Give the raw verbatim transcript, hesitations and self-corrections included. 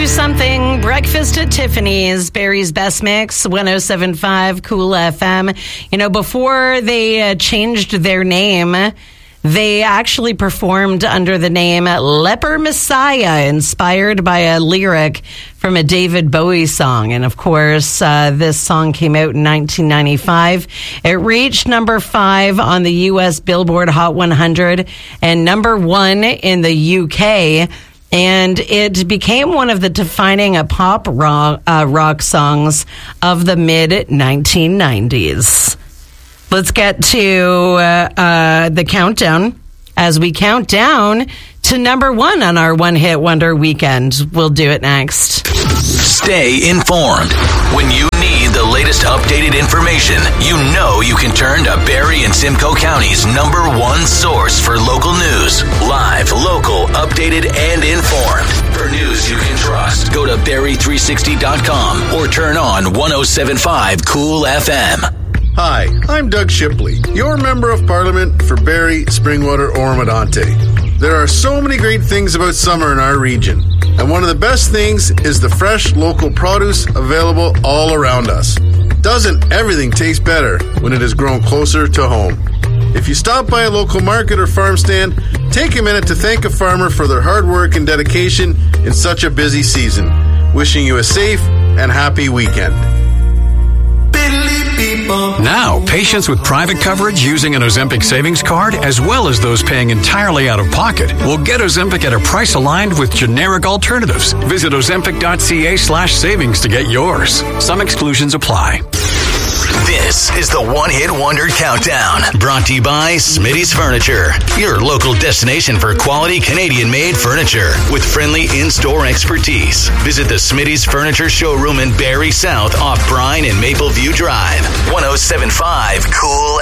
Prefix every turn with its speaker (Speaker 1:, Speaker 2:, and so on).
Speaker 1: Do Something, Breakfast at Tiffany's, Barry's Best Mix, one oh seven point five Cool F M. You know, before they uh, changed their name, they actually performed under the name Leper Messiah, inspired by a lyric from a David Bowie song. And of course, uh, this song came out in nineteen ninety-five. It reached number five on the U S Billboard Hot one hundred and number one in the U K. And it became one of the defining uh, pop rock, uh, rock songs of the mid nineteen nineties. Let's get to uh, uh, the countdown as we count down to number one on our One Hit Wonder weekend. We'll do it next.
Speaker 2: Stay informed. When you need the latest updated information, you know you can turn to Barrie and Simcoe County's number one source for local news. Live, local, updated, and informed. For news you can trust, go to Barrie three sixty dot com or turn on one oh seven point five Cool F M.
Speaker 3: Hi, I'm Doug Shipley, your Member of Parliament for Barrie, Springwater, Oromadante. There are so many great things about summer in our region, and one of the best things is the fresh local produce available all around us. Doesn't everything taste better when it is grown closer to home? If you stop by a local market or farm stand, take a minute to thank a farmer for their hard work and dedication in such a busy season. Wishing you a safe and happy weekend.
Speaker 4: Now, patients with private coverage using an Ozempic savings card, as well as those paying entirely out of pocket, will get Ozempic at a price aligned with generic alternatives. Visit ozempic.ca slash savings to get yours. Some exclusions apply.
Speaker 2: This is the One Hit Wonder Countdown, brought to you by Smitty's Furniture, your local destination for quality Canadian-made furniture with friendly in-store expertise. Visit the Smitty's Furniture showroom in Barrie South off Bryan and Mapleview Drive. one oh seven point five Cool